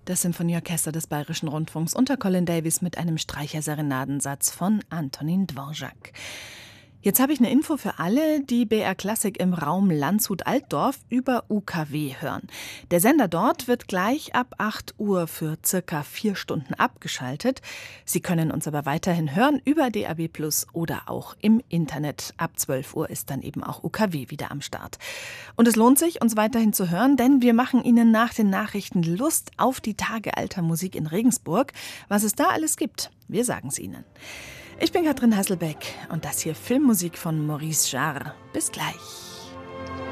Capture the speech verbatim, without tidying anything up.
Das Symphonieorchester des Bayerischen Rundfunks unter Colin Davis mit einem Streicherserenadensatz von Antonin Dvorak. Jetzt habe ich eine Info für alle, die B R Klassik im Raum Landshut-Altdorf über U K W hören. Der Sender dort wird gleich ab acht Uhr für circa vier Stunden abgeschaltet. Sie können uns aber weiterhin hören über D A B plus oder auch im Internet. Ab zwölf Uhr ist dann eben auch U K W wieder am Start. Und es lohnt sich, uns weiterhin zu hören, denn wir machen Ihnen nach den Nachrichten Lust auf die Tage alter Musik in Regensburg. Was es da alles gibt, wir sagen es Ihnen. Ich bin Katrin Hasselbeck und das hier Filmmusik von Maurice Jarre. Bis gleich.